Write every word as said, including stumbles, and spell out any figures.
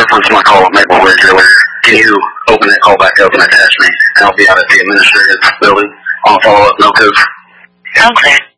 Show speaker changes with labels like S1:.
S1: reference my call with Maple Ridge earlier. Can you open that call back up and attach me? And I'll be out at the administrative building. I'll follow up no code.
S2: Okay.